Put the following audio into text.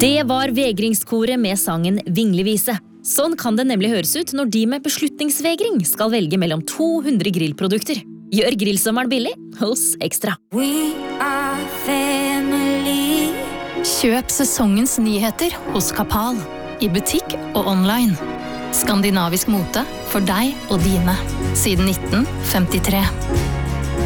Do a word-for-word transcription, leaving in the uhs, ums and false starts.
Det var vegringskoret med sangen Vinglevise. Sånn kan det nemlig høres ut når de med beslutningsvegring skal velge mellom to hundre grillprodukter. Gjør grillsommeren billig hos Ekstra. We are family. Kjøp sesongens nyheter hos Kapal. I butikk og online. Skandinavisk mote for deg og dine. Siden nitten femtitre.